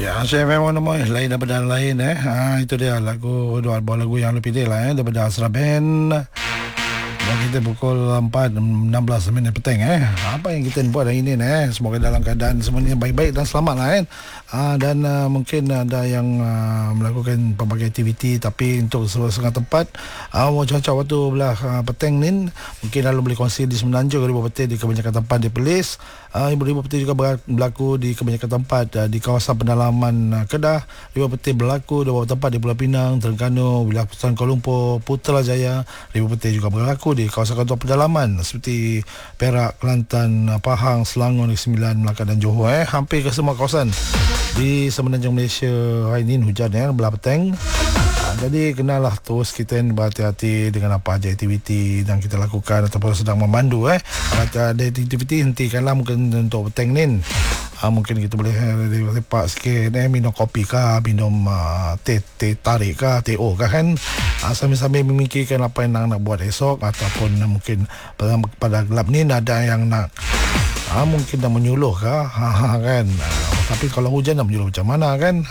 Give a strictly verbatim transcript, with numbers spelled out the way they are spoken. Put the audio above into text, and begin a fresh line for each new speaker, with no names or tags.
Ya, saya memang nama eh, lain daripada lain eh. Ha, itu dia lagu dua buah lagu yang lu pilih lah eh daripada Asra Band. Dan kita pukul empat enam belas minit petang eh. Apa yang kita buat hari ini eh? Semoga dalam keadaan semuanya baik-baik dan selamat lah kan. Uh, dan uh, mungkin ada yang uh, melakukan pelbagai aktiviti, tapi untuk setengah tempat uh, cuaca waktu belah uh, petang ni mungkin lalu boleh kongsi di Semenanjung, ribu petir di kebanyakan tempat di Perlis. Uh, ribu petir juga berlaku di kebanyakan tempat uh, di kawasan pendalaman uh, Kedah. Ribu petir berlaku di beberapa tempat di Pulau Pinang, Terengganu, wilayah Pusat Kuala Lumpur, Putrajaya. Ribu petir juga berlaku di kawasan-kawasan pedalaman seperti Perak, Kelantan, Pahang, Selangor, Negeri Sembilan, Melaka dan Johor eh. Hampir ke semua kawasan di Semenanjung Malaysia hari ini hujan eh belah petang. Ha, jadi kenalah terus kita berhati-hati dengan apa aja aktiviti yang kita lakukan ataupun sedang memandu eh. Kalau ada aktiviti hentikanlah mungkin untuk petang ni. Ha, mungkin kita boleh lepak sikit eh, minum kopi kah, minum uh, teh, teh tarik kah, teh o kah kan. Ha, sambil-sambil memikirkan apa yang nak, nak buat esok ataupun uh, mungkin pada, pada gelap ni ada yang nak ha, mungkin nak menyuluh kah ha, ha, kan. Ha, tapi kalau hujan nak menyuluh macam mana kan.